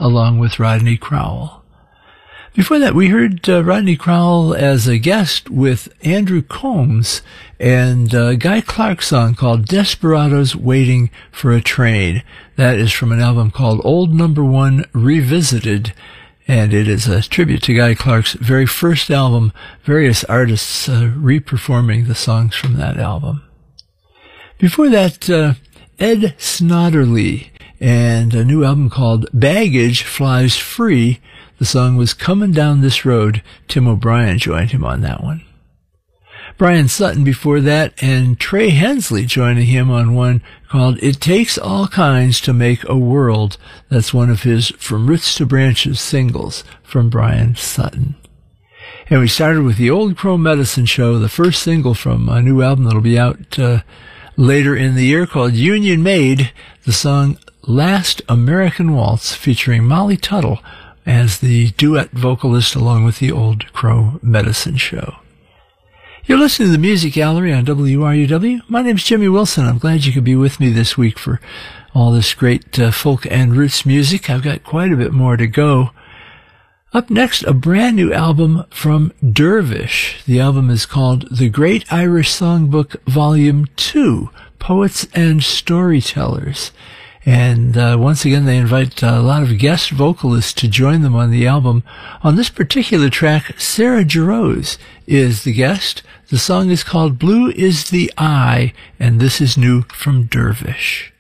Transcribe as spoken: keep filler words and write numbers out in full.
along with Rodney Crowell. Before that, we heard uh, Rodney Crowell as a guest with Andrew Combs and a Guy Clark song called Desperados Waiting for a Train. That is from an album called Old Number One Revisited, and it is a tribute to Guy Clark's very first album, various artists uh, re-performing the songs from that album. Before that, uh, Ed Snodderly and a new album called Baggage Flies Free. The song was Coming Down This Road. Tim O'Brien joined him on that one. Brian Sutton before that, and Trey Hensley joining him on one called It Takes All Kinds to Make a World. That's one of his From Roots to Branches singles from Brian Sutton. And we started with the Old Crow Medicine Show, the first single from a new album that'll be out uh, later in the year called Union Made, the song Last American Waltz featuring Molly Tuttle as the duet vocalist along with the Old Crow Medicine Show. You're listening to the Music Gallery on W R U W. My name's Jimmy Wilson. I'm glad you could be with me this week for all this great uh, folk and roots music. I've got quite a bit more to go. Up next, a brand new album from Dervish. The album is called The Great Irish Songbook Volume two, Poets and Storytellers. And uh, once again, they invite uh, a lot of guest vocalists to join them on the album. On this particular track, Sarah Jarosz is the guest. The song is called Blue is the Eye, and this is new from Dervish.